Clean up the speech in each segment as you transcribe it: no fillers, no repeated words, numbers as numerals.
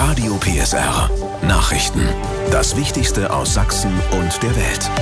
Radio PSR Nachrichten. Das Wichtigste aus Sachsen und der Welt.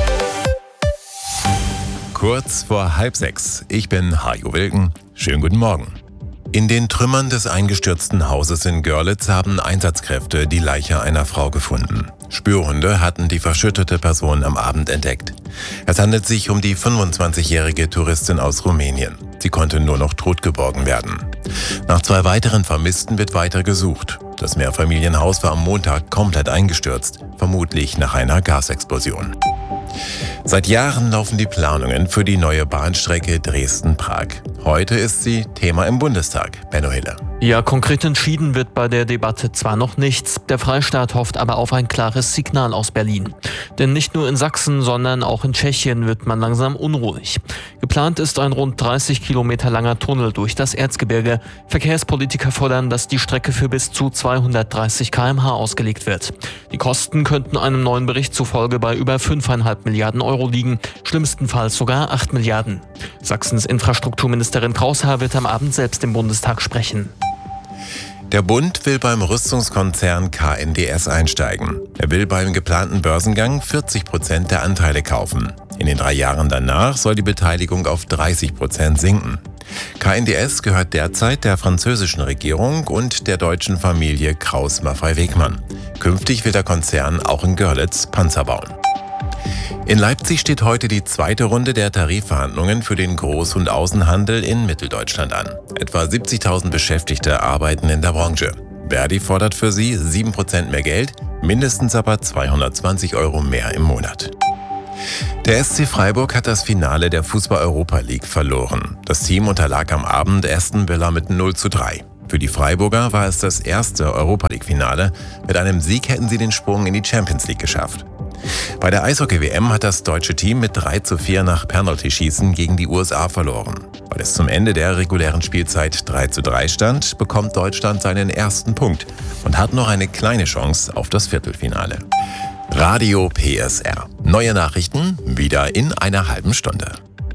Kurz vor 5:30. Ich bin Hajo Wilken. Schönen guten Morgen. In den Trümmern des eingestürzten Hauses in Görlitz haben Einsatzkräfte die Leiche einer Frau gefunden. Spürhunde hatten die verschüttete Person am Abend entdeckt. Es handelt sich um die 25-jährige Touristin aus Rumänien. Sie konnte nur noch tot geborgen werden. Nach 2 weiteren Vermissten wird weiter gesucht. Das Mehrfamilienhaus war am Montag komplett eingestürzt, vermutlich nach einer Gasexplosion. Seit Jahren laufen die Planungen für die neue Bahnstrecke Dresden-Prag. Heute ist sie Thema im Bundestag. Benno Hille. Ja, konkret entschieden wird bei der Debatte zwar noch nichts, der Freistaat hofft aber auf ein klares Signal aus Berlin. Denn nicht nur in Sachsen, sondern auch in Tschechien wird man langsam unruhig. Geplant ist ein rund 30 Kilometer langer Tunnel durch das Erzgebirge. Verkehrspolitiker fordern, dass die Strecke für bis zu 230 km/h ausgelegt wird. Die Kosten könnten einem neuen Bericht zufolge bei über 5,5 Milliarden Euro liegen, schlimmstenfalls sogar 8 Milliarden. Sachsens Infrastrukturministerin Kraushaar wird am Abend selbst im Bundestag sprechen. Der Bund will beim Rüstungskonzern KNDS einsteigen. Er will beim geplanten Börsengang 40% der Anteile kaufen. In den 3 Jahren danach soll die Beteiligung auf 30% sinken. KNDS gehört derzeit der französischen Regierung und der deutschen Familie Krauss-Maffei-Wegmann. Künftig will der Konzern auch in Görlitz Panzer bauen. In Leipzig steht heute die 2. Runde der Tarifverhandlungen für den Groß- und Außenhandel in Mitteldeutschland an. Etwa 70.000 Beschäftigte arbeiten in der Branche. Verdi fordert für sie 7% mehr Geld, mindestens aber 220 € mehr im Monat. Der SC Freiburg hat das Finale der Fußball-Europa League verloren. Das Team unterlag am Abend Aston Villa mit 0:3. Für die Freiburger war es das erste Europa-League-Finale. Mit einem Sieg hätten sie den Sprung in die Champions League geschafft. Bei der Eishockey-WM hat das deutsche Team mit 3:4 nach Penaltyschießen gegen die USA verloren. Weil es zum Ende der regulären Spielzeit 3:3 stand, bekommt Deutschland seinen ersten Punkt und hat noch eine kleine Chance auf das Viertelfinale. Radio PSR. Neue Nachrichten wieder in einer halben Stunde.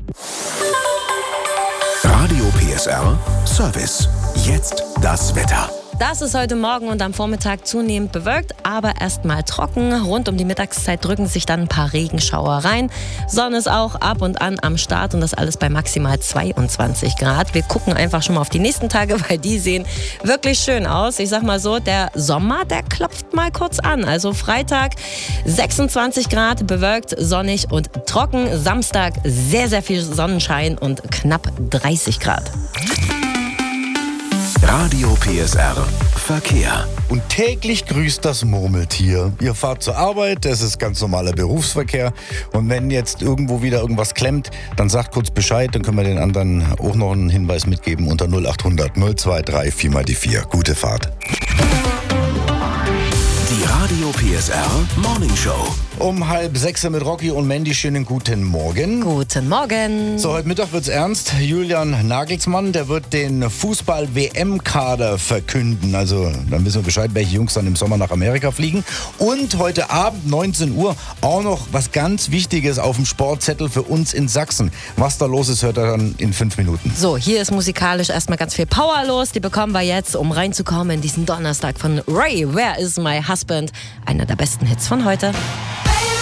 Radio PSR Service. Jetzt das Wetter. Das ist heute Morgen und am Vormittag zunehmend bewölkt, aber erstmal trocken. Rund um die Mittagszeit drücken sich dann ein paar Regenschauer rein. Sonne ist auch ab und an am Start und das alles bei maximal 22 Grad. Wir gucken einfach schon mal auf die nächsten Tage, weil die sehen wirklich schön aus. Ich sag mal so, der Sommer, der klopft mal kurz an. Also Freitag 26 Grad, bewölkt, sonnig und trocken. Samstag sehr, sehr viel Sonnenschein und knapp 30 Grad. Radio PSR Verkehr. Und täglich grüßt das Murmeltier. Ihr fahrt zur Arbeit, das ist ganz normaler Berufsverkehr. Und wenn jetzt irgendwo wieder irgendwas klemmt, dann sagt kurz Bescheid, dann können wir den anderen auch noch einen Hinweis mitgeben unter 0800 023 4 mal die 4. Gute Fahrt. Die Radio PSR Morning Show. Um 5:30 mit Rocky und Mandy. Schönen guten Morgen. Guten Morgen. So, heute Mittag wird's ernst. Julian Nagelsmann, der wird den Fußball-WM-Kader verkünden. Also, dann wissen wir Bescheid, welche Jungs dann im Sommer nach Amerika fliegen. Und heute Abend, 19 Uhr, auch noch was ganz Wichtiges auf dem Sportzettel für uns in Sachsen. Was da los ist, hört er dann in 5 Minuten. So, hier ist musikalisch erstmal ganz viel Power los. Die bekommen wir jetzt, um reinzukommen in diesen Donnerstag von Ray, Where is my husband? Einer der besten Hits von heute.